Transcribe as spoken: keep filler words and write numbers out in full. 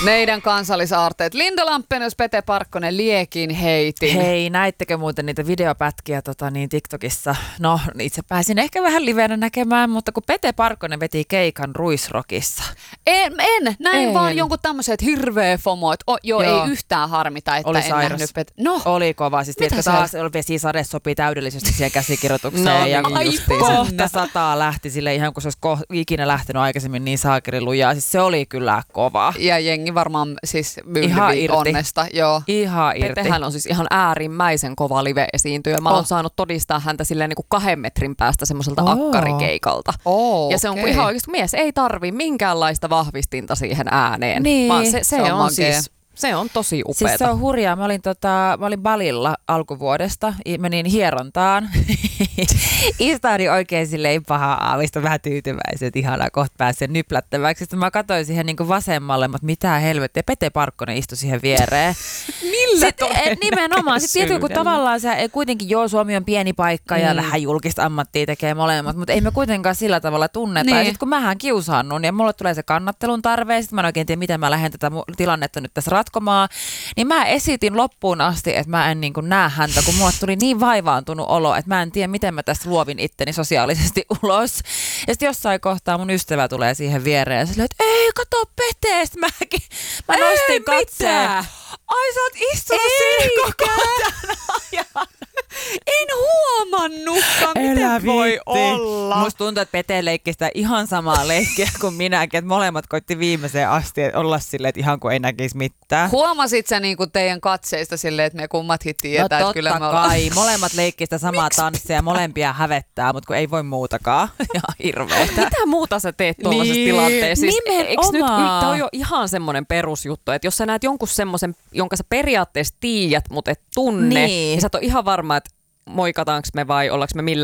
Meidän kansallisaarteet. Linda Lampinen, jos Pete Parkkonen, liekin heitin. Hei, näittekö muuten niitä videopätkiä tota, niin TikTokissa? No, itse pääsin ehkä vähän livenä näkemään, mutta kun Pete Parkkonen veti keikan Ruisrockissa. En, en näin En. vaan jonkun tämmöiset hirveä fomo, että o, joo, Joo. ei yhtään harmita, että Oli en sairas. nähnyt Pete. No, Oli kova. Siis tiedätkö, siellä? taas vesisade sopii täydellisesti siihen käsikirjoitukseen. No ja niin, aivan. justiinsa. kohta sataa lähti sille ihan kuin se olisi ko- ikinä lähtenyt aikaisemmin niin saakerilujaa. Siis se oli kyllä kova. ja jengi varmaan siis Ihan mylvi irti. onnesta, joo. Ihan irti. Petehän on siis ihan äärimmäisen kova live-esiintyjä. Mä Oh. oon saanut todistaa häntä silleen niin kuin kahden metrin päästä semmoiselta Oo. akkarikeikalta. Oh, Ja se on okei. okay. ihan oikeasti, mies ei tarvi minkäänlaista vahvistinta siihen ääneen. Niin. Vaan se, se, Se on on, makea. siis, se on tosi upeata. Siis se on hurjaa. Mä olin, tota, mä olin Balilla alkuvuodesta, I- menin hierontaan. Istaudin oikein silleen paha aavista, vähän tyytyväisiä, että ihanaa kohta pääsee nyplättäväksi. Sitten mä katsoin siihen niin kuin vasemmalle, mutta mitä helvettiä. Pete Parkkonen istui siihen viereen. Millä Sitten, et, nimenomaan. Sitten tiedätkö, kun Syydellä. tavallaan se, et kuitenkin joo, Suomi on pieni paikka ja Mm. vähän julkista ammattia tekee molemmat, mutta ei me kuitenkaan sillä tavalla tunneta. Niin. Ja sitten kun mähän kiusaannun ja mulle tulee se kannattelun tarve ja sitten mä en oikein tiedä, miten mä lähden tätä mu- tilannetta nyt tässä ratkomaan, niin mä esitin loppuun asti, että mä en niin kuin näe häntä, kun mulle tuli niin vaivaantunut olo, että mä en tiedä, miten mä tästä luovin itteni sosiaalisesti ulos. Ja sitten jossain kohtaa mun ystävä tulee siihen viereen ja silleen, että ei, kato Pete, sit mäkin. Mä nostin katseen. mitään. Ai sä oot istunut siinä koko tämän ajan. En huomannutkaan, miten voi olla. Musta tuntuu, että Pete leikki sitä ihan samaa leikkiä kuin minäkin, että molemmat koitti viimeiseen asti olla silleen, että ihan kuin ei näkisi mitään. Huomasit sä niinku teidän katseista silleen, että me kummatkin No tietää, että kyllä me totta ollaan... kai, molemmat leikki sitä samaa tanssia ja molempia hävettää, mutta kun ei voi muutakaan. Ja hirveetä. Mitä muuta sä teet tuollaisessa Niin, tilanteessa? Siis, eikö nyt, nimenomaan. tämä on jo ihan semmoinen perusjuttu, että jos sä näet jonkun semmoisen, jonka sä periaatteessa tiedät, mutta et tunne, Niin. niin sä et ole ihan varma, että moikataanko me vai ollaanko me millään